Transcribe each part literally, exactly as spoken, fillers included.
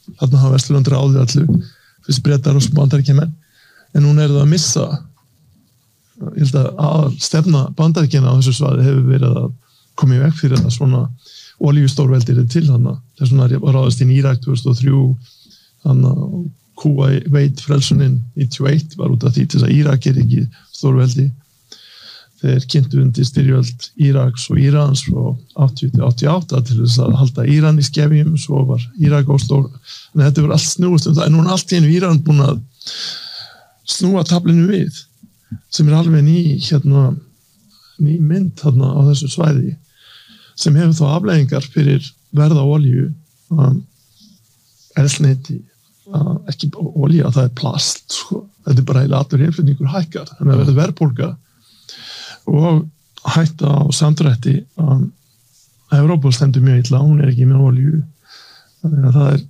þarna hafa Vesturlönd ráðið allu fyrst Bretar og Bandaríkjamenn en núna er það að missa ég held að að stefna Bandaríkjanna á þessu svæði hefur verið að koma í veg fyrir það svona olíustórveldir til þarna þess vegna ráðist inn í Írak tvö þúsund og þrjú þannig að Kuwait frelsunin níutíu og eitt var út af því til þess að Írak er ekki stórveldi þeir kynntu undir styrjöld Íraks og Írans frá áttatíu til áttatíu og átta til þess að halda Íran í skefjum svo var Írak og stór en þetta var allt snúist um það en núna allt í einu Íran búin að snúa taflinu við sem er alveg ný hérna ný mynd þarna á þessu svæði sem hefur þá afleiðingar fyrir verð á olíu um, eldsneyti uh, ekki olía, það er plast sko. Þetta er bara heila allur innflutningur hækkar þannig að verður verðbólga og hætta á samdrætti um, Evrópa stendur mjög illa, hún er ekki með olíu þannig að það er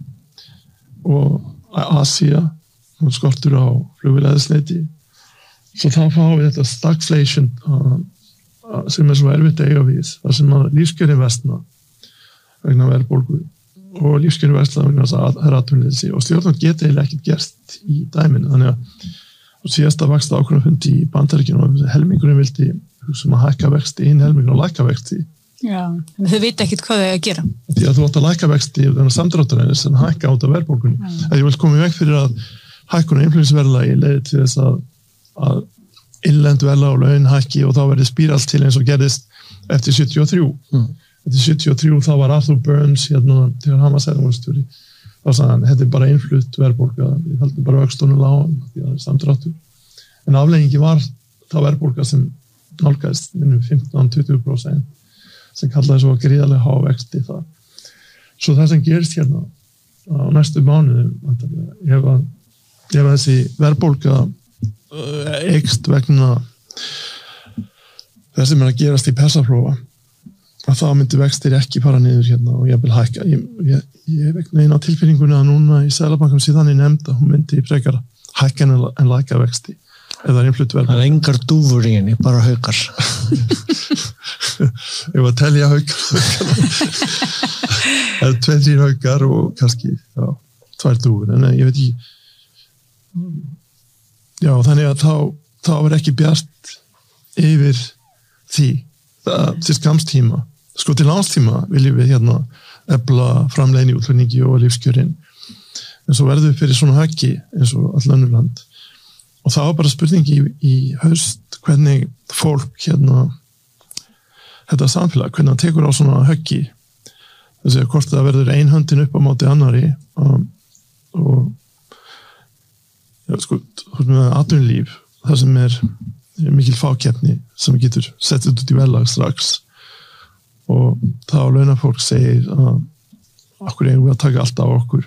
og Asía hún skortur á flugvélaeldsneyti svo þá fáum við þetta stagflation um, sem er svo erfitt að eiga við þar sem að lífskjörin vestna vegna verðbólgu og lífskjörin vestna vegna þess að það er atvinnuleysi og stjórnvöld geta eiginlega ekkert gert í dæminu þannig að síðasta vaxta ákveðna fundi í Bandaríkjunum og helmingurinn vildi hugsa um að hækka vexti hinn helmingurinn að lækka vexti Já, en þau vita ekkert hvað þau að gera því að þú átt að lækka vexti og þannig að samdráttarins en hækka át af verðbólgunni að ég vil koma í veg fyrir að hækkun og innflutningsverðlagi leiði til þess að, að innlend verðlag og laun hækki og þá verði spírall til eins og gerðist eftir sjötíu og þrjú mm. eftir sjötíu og þrjú þá var Arthur Burns hérna þegar hann var seðlabankastjóri þá sagði hann, þetta er bara innflutt verðbólga við höldum bara vöxtunum lágum því að það er samdráttur en afleiðingi var þá verðbólga sem nálgæðist minnum fimmtán til tuttugu prósent sem kallaði svo gríðarlega há vexti það svo það sem gerist hérna á næstu mánuðum ef að, ef að þessi verðbólga eykst vegna þess sem er að gerast í Persaflóa að þá myndi vextir ekki fara niður hérna og ég vil hækka ég, ég, ég hef ekki neina á tilfinninguna að núna í Seðlabankanum síðan ég nefnd að hún myndi frekar hækka en, en lækka vexti eða innflutt verðbólga. Það er engar dúfur í henni, bara haukar. Ég var að telja haukar. Það er tveir, þrír haukar og kannski já, tvær dúfur, en ég veit ekki já, þannig að þá, þá er ekki bjart yfir því það, til skamstíma sko til lánstíma viljum við hérna efla framleiðni útflutningi og lífskjörin en svo verður við fyrir svona höggi eins og all önnur land og það var bara spurningi í, í haust hvernig fólk hérna þetta samfélag, hvernig það tekur á svona höggi þess að hvort það verður ein höndin upp á móti annari um, og já, sko, með atvinnulíf það sem er, er mikil fákeppni sem getur settið út í verðlag strax og þá launafólk segir að okkur eigum við að taka allt á okkur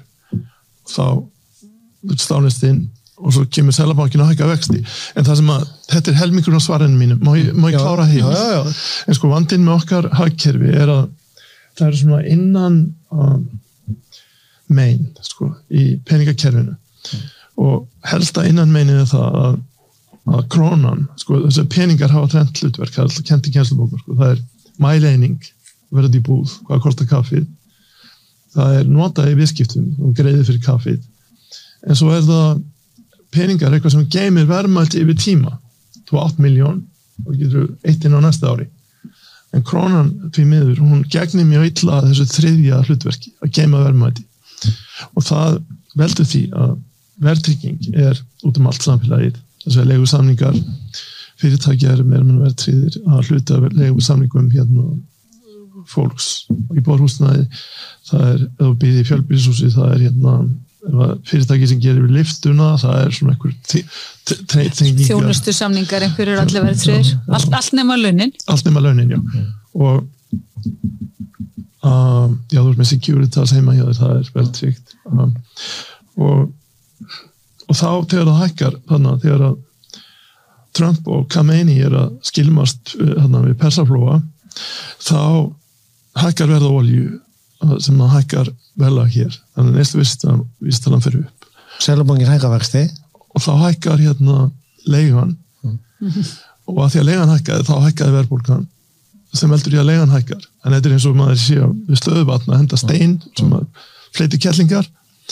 þá stálist inn og svo kemur Seðlabankinn að hækka vexti en það sem að, þetta er helmingurinn á svarinu mínu má ég, má ég klára heim en sko vandinn með okkar hagkerfi er að það er svona innan um, megin sko, í peningakerfinu mm. og helsta innan megin er það að, að krónan sko, þessi peningar hafa þrennt hlutverk það er alltaf kent í kennslubókum sko, það er mæleining, verður í búð hvað kostar kaffið það er notað í viðskiptum og greiðið fyrir kaffið en svo er það peningar er eitthvað sem geymir verðmæti yfir tíma þú átt miljón og getur eitt inn á næsta ári en krónan því miður, hún gegnir mjög illa þessu þriðja hlutverki að geyma verðmæti og það veldur því að verðtrygging er út um allt samfélagið þess að leigusamningar fyrirtæki er meira með verðtryggðir að hluta leigusamningum hérna fólks í borhúsnæði það er, ef þú býðir í fjölbýlishúsi það er hérna fyrirtæki sem gerir við liftuna það er svona einhver þjónustu samningar, einhverjur allir verið tryggðir, allt, allt nema launin allt nema launin, já mm. og um, já, þú veist með Securitas heima hjá þér, það er vel tryggt um, og og þá þegar það hækkar þannig að þegar að Trump og Khamenei er að skilmast þannig við Persaflóa þá hækkar verð á olíu sem að hækkar verðlag hér þannig að næstu vísitalan fyrir upp Seðlabankinn hækkar vexti og þá hækkar hérna leigan mm. og að því að leigan hækkaði þá hækkaði verðbólgan sem veldur í að leigan hækkar en þetta er eins og maður sé við stöðuvatn að henda stein sem að fleiti kettlingar